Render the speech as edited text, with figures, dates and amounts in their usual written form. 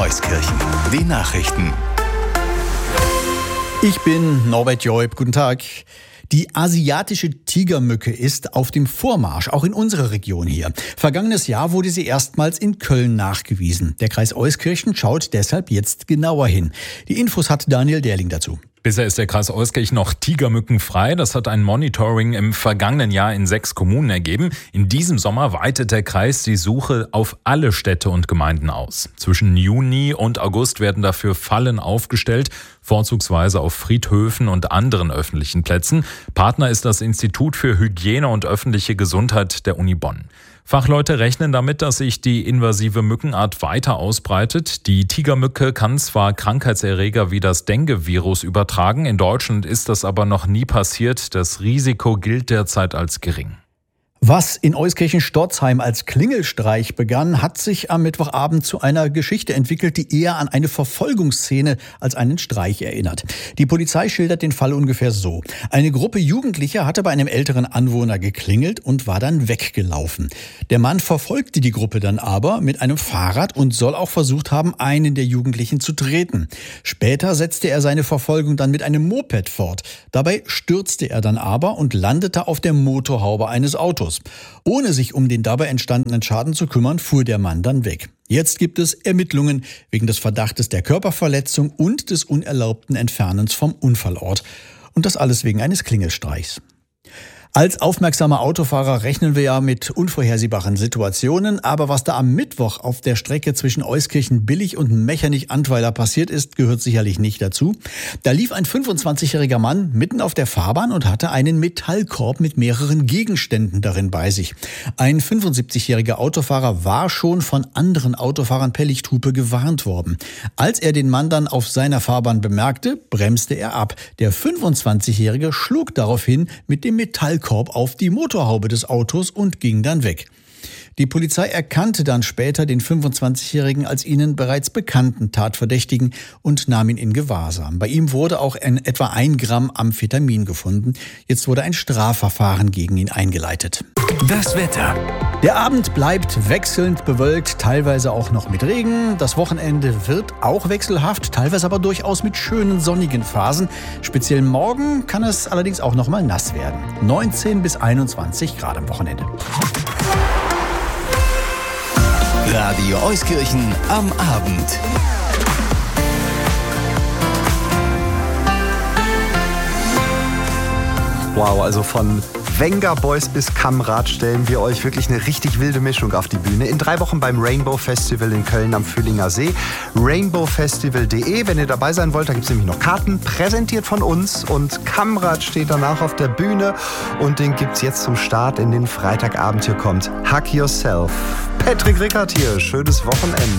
Euskirchen. Die Nachrichten. Ich bin Norbert Joib. Guten Tag. Die asiatische Tigermücke ist auf dem Vormarsch, auch in unserer Region hier. Vergangenes Jahr wurde sie erstmals in Köln nachgewiesen. Der Kreis Euskirchen schaut deshalb jetzt genauer hin. Die Infos hat Daniel Derling dazu. Bisher ist der Kreis Euskirchen noch tigermückenfrei. Das hat ein Monitoring im vergangenen Jahr in 6 Kommunen ergeben. In diesem Sommer weitet der Kreis die Suche auf alle Städte und Gemeinden aus. Zwischen Juni und August werden dafür Fallen aufgestellt, vorzugsweise auf Friedhöfen und anderen öffentlichen Plätzen. Partner ist das Institut für Hygiene und öffentliche Gesundheit der Uni Bonn. Fachleute rechnen damit, dass sich die invasive Mückenart weiter ausbreitet. Die Tigermücke kann zwar Krankheitserreger wie das Dengue-Virus übertragen, in Deutschland ist das aber noch nie passiert. Das Risiko gilt derzeit als gering. Was in Euskirchen-Storzheim als Klingelstreich begann, hat sich am Mittwochabend zu einer Geschichte entwickelt, die eher an eine Verfolgungsszene als einen Streich erinnert. Die Polizei schildert den Fall ungefähr so. Eine Gruppe Jugendlicher hatte bei einem älteren Anwohner geklingelt und war dann weggelaufen. Der Mann verfolgte die Gruppe dann aber mit einem Fahrrad und soll auch versucht haben, einen der Jugendlichen zu treten. Später setzte er seine Verfolgung dann mit einem Moped fort. Dabei stürzte er dann aber und landete auf der Motorhaube eines Autos. Ohne sich um den dabei entstandenen Schaden zu kümmern, fuhr der Mann dann weg. Jetzt gibt es Ermittlungen wegen des Verdachtes der Körperverletzung und des unerlaubten Entfernens vom Unfallort. Und das alles wegen eines Klingelstreichs. Als aufmerksamer Autofahrer rechnen wir ja mit unvorhersehbaren Situationen, aber was da am Mittwoch auf der Strecke zwischen Euskirchen-Billig und Mechernich-Antweiler passiert ist, gehört sicherlich nicht dazu. Da lief ein 25-jähriger Mann mitten auf der Fahrbahn und hatte einen Metallkorb mit mehreren Gegenständen darin bei sich. Ein 75-jähriger Autofahrer war schon von anderen Autofahrern per Lichthupe gewarnt worden. Als er den Mann dann auf seiner Fahrbahn bemerkte, bremste er ab. Der 25-jährige schlug daraufhin mit dem Metallkorb auf die Motorhaube des Autos und ging dann weg. Die Polizei erkannte dann später den 25-Jährigen als ihnen bereits bekannten Tatverdächtigen und nahm ihn in Gewahrsam. Bei ihm wurde auch etwa 1 Gramm Amphetamin gefunden. Jetzt wurde ein Strafverfahren gegen ihn eingeleitet. Das Wetter. Der Abend bleibt wechselnd bewölkt, teilweise auch noch mit Regen. Das Wochenende wird auch wechselhaft, teilweise aber durchaus mit schönen sonnigen Phasen. Speziell morgen kann es allerdings auch noch mal nass werden. 19 bis 21 Grad am Wochenende. Radio Euskirchen am Abend. Wow, also von Venga Boys bis Kamrad stellen wir euch wirklich eine richtig wilde Mischung auf die Bühne. In 3 Wochen beim Rainbow Festival in Köln am Fühlinger See. rainbowfestival.de, wenn ihr dabei sein wollt, da gibt es nämlich noch Karten, präsentiert von uns. Und Kamrad steht danach auf der Bühne und den gibt es jetzt zum Start in den Freitagabend. Hier kommt Hug Yourself. Patrick Rickert hier, schönes Wochenende.